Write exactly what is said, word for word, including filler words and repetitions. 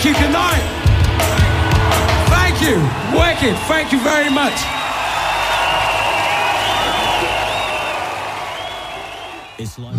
you. Good night. Thank you. Wicked. Thank you very much. It's like